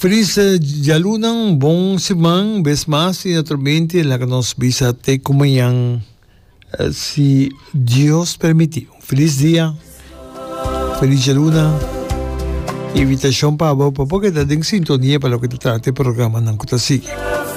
Feliz dia lunang, bom semana, bes mas e naturalmente la que nos visa te como si Dios permitiu. Feliz dia, feliz dia luna. Invitação para você porque está em sintonia para o que trata o programa ng Kutasigi.